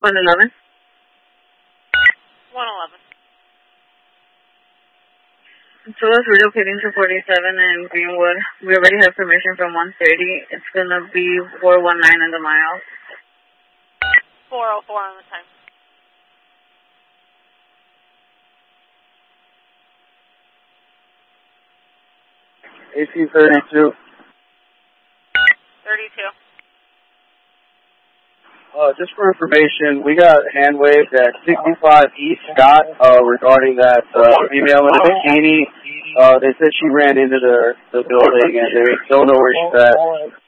111. 111. So it's relocating to 47 in Greenwood. We already have permission from 130. It's going to be 419 in the mile. 404 on the time. AC 32. 32. Just for information, we got hand waved at 65 East Scott regarding that female in a bikini. They said she ran into the building and they don't know where she's at.